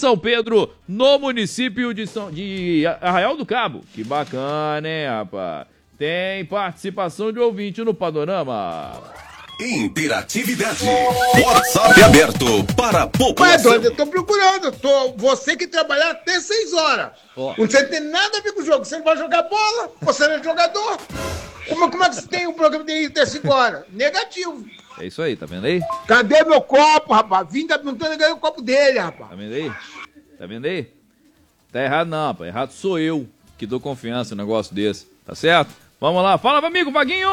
São Pedro, no município de Arraial do Cabo. Que bacana, hein, rapaz? Tem participação de ouvinte no Panorama. Interatividade. WhatsApp aberto para a população. Ué, doido, eu tô procurando. Você que trabalhar até 6 horas. Você não tem nada a ver com o jogo. Você não vai jogar bola. Você não é jogador. Como é que você tem um programa de até 5 horas? Negativo. É isso aí, tá vendo aí? Cadê meu copo, rapaz? Vim da Montana e ganhei o copo dele, rapaz. Tá vendo aí? Tá vendo aí? Tá errado não, rapaz. Errado sou eu que dou confiança no negócio desse. Tá certo? Vamos lá. Fala, meu amigo Vaguinho!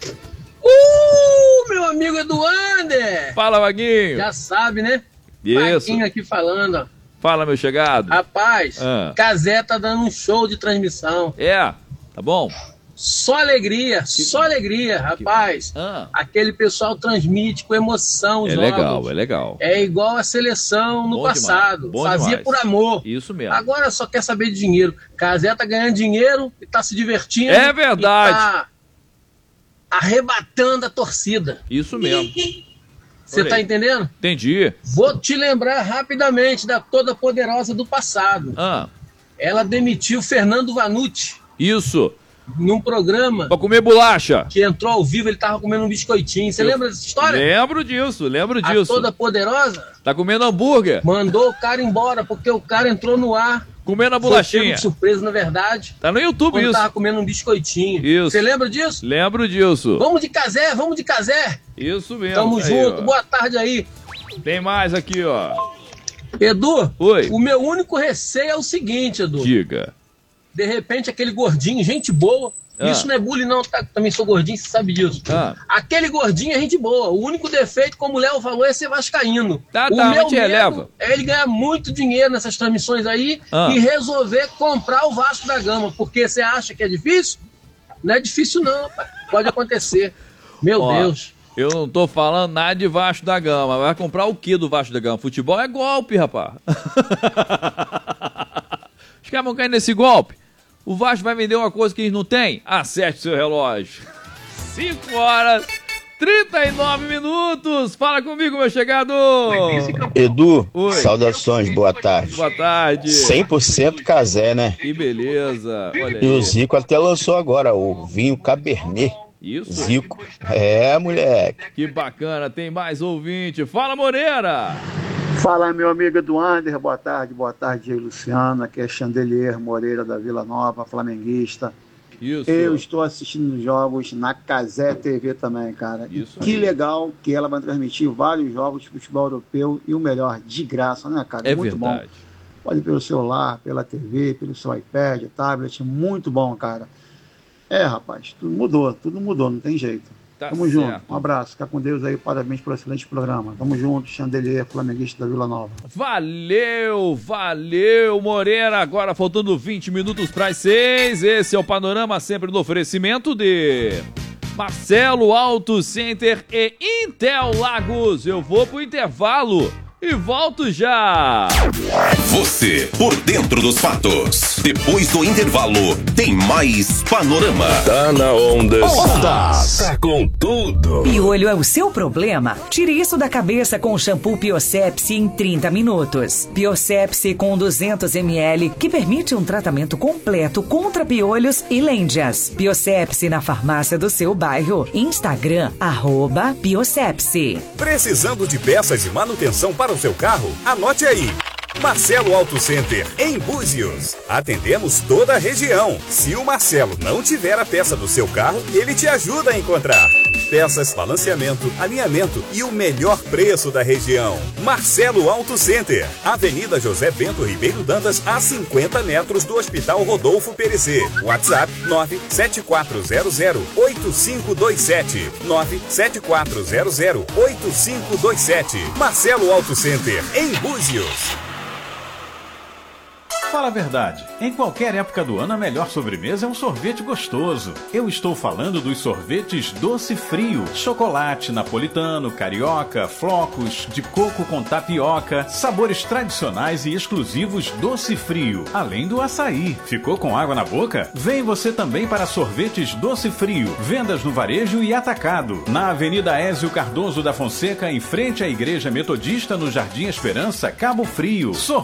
Meu amigo Eduander! Fala, Vaguinho! Já sabe, né? Isso. Vaguinho aqui falando, ó. Fala, meu chegado. Rapaz, Cazé tá dando um show de transmissão. Tá bom? Só alegria, rapaz. Aquele pessoal transmite com emoção os jogos. É legal. É igual a seleção no passado. Fazia por amor. Isso mesmo. Agora só quer saber de dinheiro. Cazé tá ganhando dinheiro e tá se divertindo. É verdade. E tá arrebatando a torcida. Isso mesmo. Você tá entendendo? Entendi. Vou te lembrar rapidamente da Toda Poderosa do passado. Ela demitiu Fernando Vanucci. Isso. Num programa. Pra comer bolacha. Que entrou ao vivo, ele tava comendo um biscoitinho. Você lembra dessa história? Lembro disso. A Toda Poderosa. Tá comendo hambúrguer. Mandou o cara embora, porque o cara entrou no ar. Comendo a bolachinha. De surpresa, na verdade. Tá no YouTube quando isso. Tava comendo um biscoitinho. Isso. Você lembra disso? Lembro disso. Vamos de Cazé. Isso mesmo. Tamo junto, boa tarde aí. Tem mais aqui, ó. Edu, oi. O meu único receio é o seguinte, Edu. Diga. De repente, aquele gordinho, gente boa. Isso não é bullying, não, tá? Também sou gordinho, você sabe disso. Aquele gordinho é gente boa. O único defeito, como o Léo falou, é ser vascaíno. O meu medo é ele ganhar muito dinheiro nessas transmissões aí e resolver comprar o Vasco da Gama. Porque você acha que é difícil? Não é difícil, não, pai. Pode acontecer. Meu Deus. Eu não tô falando nada de Vasco da Gama. Vai comprar o que do Vasco da Gama? Futebol é golpe, rapaz. Os caras vão cair nesse golpe. O Vasco vai vender uma coisa que eles não têm? Acerte seu relógio. 5 horas, 39 minutos. Fala comigo, meu chegado. Edu, saudações, boa tarde. Boa tarde. 100% Cazé, né? Que beleza. Olha aí. E o Zico até lançou agora o vinho Cabernet. Isso? Zico. É, moleque. Que bacana. Tem mais ouvinte. Fala, Moreira. Fala, meu amigo Eduander, boa tarde aí, Luciano, aqui é Chandelier Moreira da Vila Nova, flamenguista. Isso. Eu estou assistindo jogos na Cazé TV também, cara. Isso. Que legal que ela vai transmitir vários jogos de futebol europeu e o melhor, de graça, né, cara? É muito verdade. Bom. Pode pelo celular, pela TV, pelo seu iPad, tablet, muito bom, cara. Rapaz, tudo mudou, não tem jeito. Tamo junto, um abraço, fica com Deus aí, parabéns pelo excelente programa. Tamo junto, Chandelier, flamenguista da Vila Nova. Valeu, Moreira. Agora faltando 20 minutos para as 6. Esse é o Panorama, sempre no oferecimento de Marcelo Auto Center e Intel Lagos. Eu vou pro intervalo e volto já. Você, por dentro dos fatos. Depois do intervalo, tem mais Panorama. Tá na onda. Tá com tudo. Piolho é o seu problema? Tire isso da cabeça com o shampoo Biossepsi em 30 minutos. Biossepsi com 200 ml, que permite um tratamento completo contra piolhos e lêndias. Biossepsi na farmácia do seu bairro. Instagram, @Biossepsi. Precisando de peças de manutenção para o seu carro? Anote aí. Marcelo Auto Center, em Búzios. Atendemos toda a região. Se o Marcelo não tiver a peça do seu carro, ele te ajuda a encontrar. Peças, balanceamento, alinhamento e o melhor preço da região. Marcelo Auto Center, Avenida José Bento Ribeiro Dantas, a 50 metros do Hospital Rodolfo Perecê. WhatsApp 974008527. 974008527. Marcelo Auto Center, em Búzios. Fala a verdade, em qualquer época do ano a melhor sobremesa é um sorvete gostoso. Eu estou falando dos sorvetes Doce Frio, chocolate napolitano, carioca, flocos, de coco com tapioca, sabores tradicionais e exclusivos Doce Frio, além do açaí. Ficou com água na boca? Vem você também para sorvetes Doce Frio, vendas no varejo e atacado, na Avenida Ézio Cardoso da Fonseca, em frente à Igreja Metodista, no Jardim Esperança, Cabo Frio. Sorvetes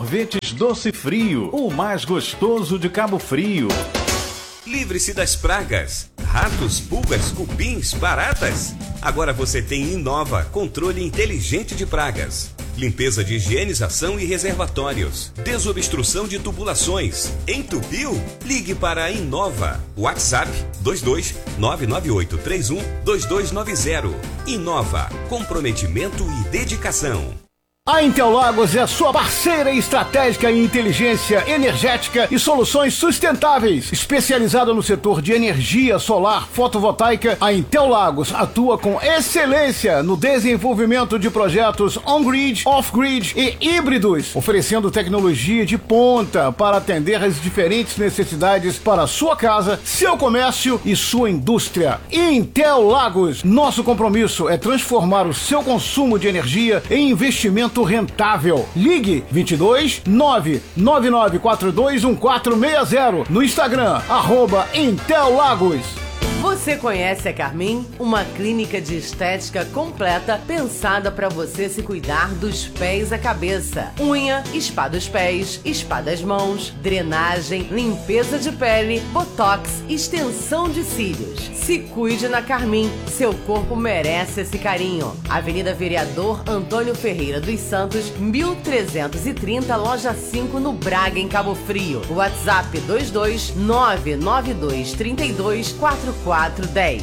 Sorvetes Doce Frio, o mais gostoso de Cabo Frio. Livre-se das pragas, ratos, pulgas, cupins, baratas. Agora você tem Inova, controle inteligente de pragas. Limpeza de higienização e reservatórios. Desobstrução de tubulações. Entupiu? Ligue para a Inova. WhatsApp 22 998 31 2290. Inova. Comprometimento e dedicação. A Interlagos é a sua parceira estratégica em inteligência energética e soluções sustentáveis. Especializada no setor de energia solar fotovoltaica, a Interlagos atua com excelência no desenvolvimento de projetos on-grid, off-grid e híbridos, oferecendo tecnologia de ponta para atender às diferentes necessidades para a sua casa, seu comércio e sua indústria. Interlagos, nosso compromisso é transformar o seu consumo de energia em investimento rentável. Ligue 22 99942 1460 no Instagram @Intellagos. Você conhece a Carmin? Uma clínica de estética completa pensada para você se cuidar dos pés à cabeça. Unha, spa dos pés, spa das mãos, drenagem, limpeza de pele, botox, extensão de cílios. Se cuide na Carmin, seu corpo merece esse carinho. Avenida Vereador Antônio Ferreira dos Santos, 1330, loja 5, no Braga, em Cabo Frio. WhatsApp 22 992 32 4410.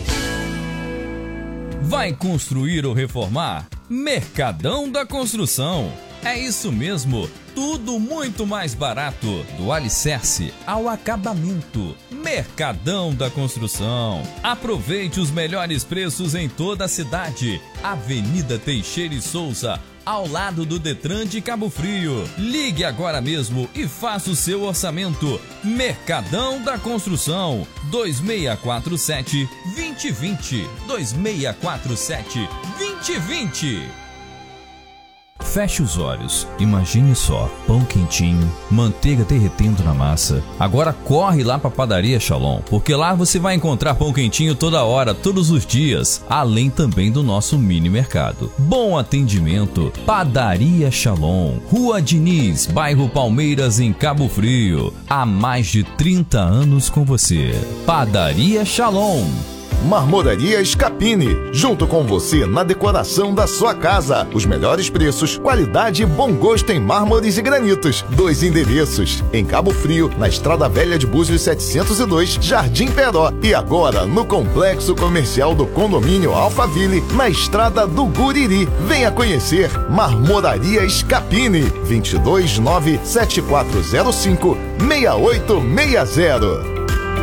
Vai construir ou reformar? Mercadão da Construção. É isso mesmo, tudo muito mais barato, do alicerce ao acabamento. Mercadão da Construção. Aproveite os melhores preços em toda a cidade. Avenida Teixeira e Souza, ao lado do Detran de Cabo Frio. Ligue agora mesmo e faça o seu orçamento. Mercadão da Construção, 2647-2020. 2647-2020. Feche os olhos, imagine só, pão quentinho, manteiga derretendo na massa. Agora corre lá para a Padaria Shalom, porque lá você vai encontrar pão quentinho toda hora, todos os dias, além também do nosso mini mercado. Bom atendimento, Padaria Shalom, Rua Diniz, bairro Palmeiras, em Cabo Frio. Há mais de 30 anos com você. Padaria Shalom. Marmoraria Scapini, junto com você na decoração da sua casa. Os melhores preços, qualidade e bom gosto em mármores e granitos. 2 endereços, em Cabo Frio, na Estrada Velha de Búzios 702, Jardim Peró. E agora no Complexo Comercial do Condomínio Alphaville, na Estrada do Guriri. Venha conhecer Marmoraria Scapini, 22 97405 6860.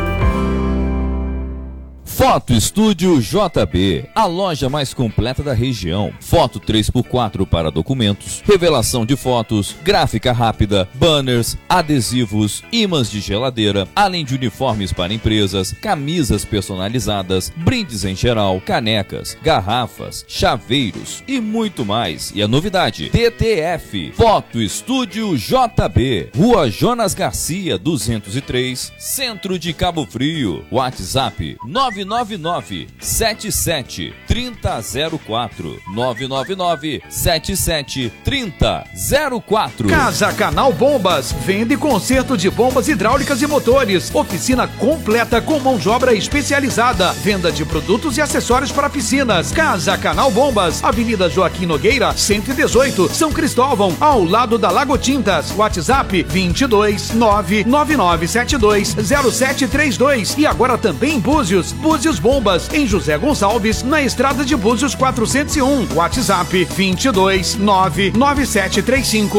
Foto Estúdio JB, a loja mais completa da região. Foto 3x4 para documentos, revelação de fotos, gráfica rápida, banners, adesivos, ímãs de geladeira, além de uniformes para empresas, camisas personalizadas, brindes em geral, canecas, garrafas, chaveiros e muito mais. E a novidade, TTF, Foto Estúdio JB, Rua Jonas Garcia 203, Centro de Cabo Frio. WhatsApp 999-77-3004. 999-77-3004. Casa Canal Bombas, venda e conserto de bombas hidráulicas e motores. Oficina completa com mão de obra especializada. Venda de produtos e acessórios para piscinas. Casa Canal Bombas, Avenida Joaquim Nogueira, 118, São Cristóvão, ao lado da Lago Tintas. WhatsApp 22 99972 0732. E agora também em Búzios. Búzios Bombas, em José Gonçalves, na Estrada de Búzios 401. WhatsApp 22 99735